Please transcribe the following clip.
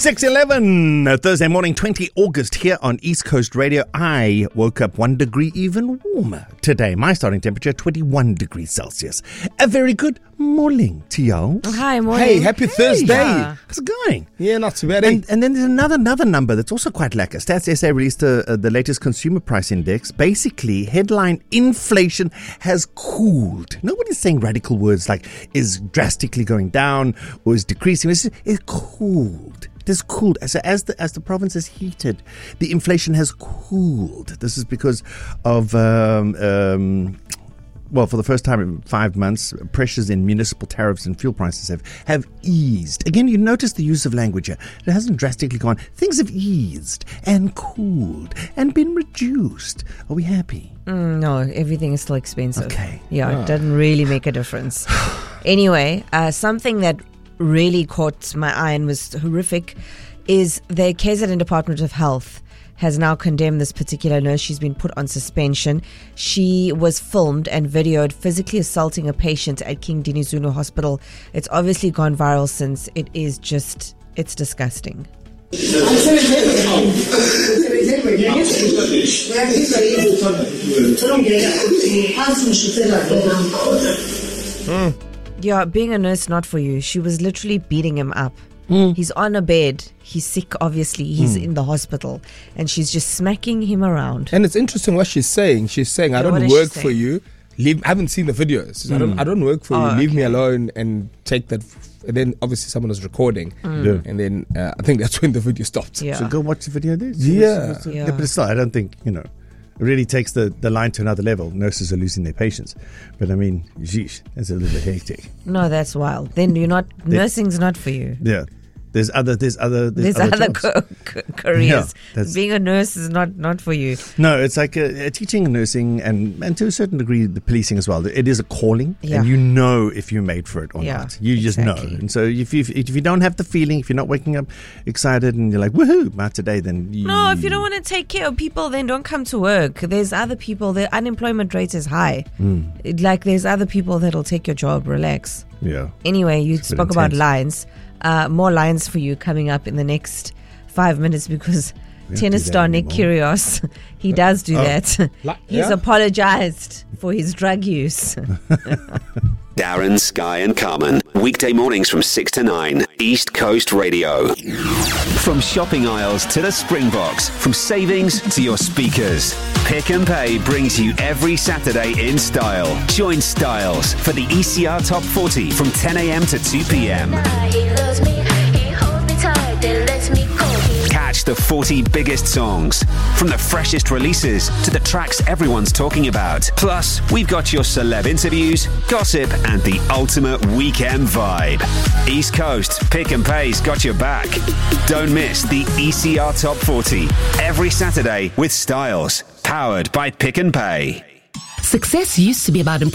6:11, Thursday morning, 20 August here on East Coast Radio. I woke up 1 degree even warmer today. My starting temperature, 21 degrees Celsius. A very good morning to y'all. Hi, morning. Hey, happy Thursday. Yeah. How's it going? Yeah, not too bad. And then there's another number that's also quite lekker. Stats SA released the latest consumer price index. Basically, headline inflation has cooled. Nobody's saying radical words like is drastically going down or is decreasing. It's cooled. It has cooled. So as the province has heated, the inflation has cooled. This is because of for the first time in 5 months, pressures in municipal tariffs and fuel prices have eased. Again, you notice the use of language here. It hasn't drastically gone. Things have eased and cooled and been reduced. Are we happy? No, everything is still expensive. Okay. Yeah, it doesn't really make a difference. Anyway, something that really caught my eye and was horrific is the KZN Department of Health has now condemned this particular nurse. She's been put on suspension. She was filmed and videoed physically assaulting a patient at King Dinizulu Hospital. It's obviously gone viral since. It's disgusting. Yeah, being a nurse, not for you. She was literally beating him up. He's on a bed. He's sick, obviously. He's in the hospital. And she's just smacking him around. And it's interesting what she's saying. She's saying, I don't work for you. I haven't seen the videos. I don't work for you. Leave me alone and take that. And then obviously someone was recording. Yeah. And then I think that's when the video stopped. Yeah. So go watch the video there. Yeah. Yeah, but still, I don't think, it really takes the line to another level. Nurses are losing their patients. But I mean, sheesh, that's a little bit hectic. No, that's wild. Then nursing's not for you. Yeah. There's other careers. Yeah, being a nurse is not for you. No, it's like teaching and nursing and to a certain degree the policing as well. It is a calling, Yeah. and you know if you're made for it or Yeah, not. You just know. And so if you don't have the feeling, if you're not waking up excited and you're like, woohoo, not today, then No, if you don't want to take care of people, then don't come to work. There's other people. The unemployment rate is high. There's other people that'll take your job. Relax. Yeah. Anyway, you It's a bit spoke about intense. lines. More lines for you coming up in the next 5 minutes because tennis do that star Nick anymore. Kyrgios, he does do that. He's apologized for his drug use. Darren, Sky and Carmen. Weekday mornings from 6 to 9. East Coast Radio. From shopping aisles to the Springboks. From savings to your speakers. Pick and Pay brings you every Saturday in style. Join Styles for the ECR Top 40 from 10 a.m. to 2 p.m. He loves me, he holds me tight, then lets me go. Catch the 40 biggest songs. From the freshest releases to the tracks everyone's talking about. Plus, we've got your celeb interviews, gossip, and the ultimate weekend vibe. East Coast Pick and Pay's got your back. Don't miss the ECR Top 40 every Saturday with Styles. Powered by Pick and Pay. Success used to be about